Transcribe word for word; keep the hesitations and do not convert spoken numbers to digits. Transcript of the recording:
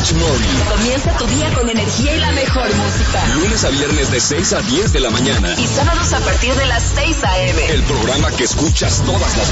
Touch Morning. Comienza tu día con energía y la mejor música. Lunes a viernes de seis a diez de la mañana. Y sábados a partir de las seis a eme. El programa que escuchas todas las